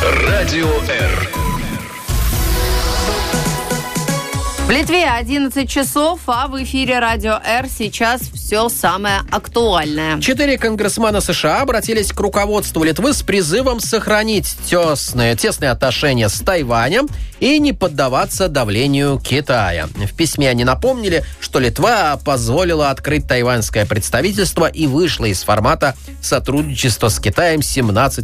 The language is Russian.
Радио Р. В Литве 11 часов, а в эфире Радио Р сейчас все самое актуальное. 4 конгрессмена США обратились к руководству Литвы с призывом сохранить тесные отношения с Тайванем и не поддаваться давлению Китая. В письме они напомнили, что Литва позволила открыть тайваньское представительство и вышла из формата сотрудничества с Китаем 17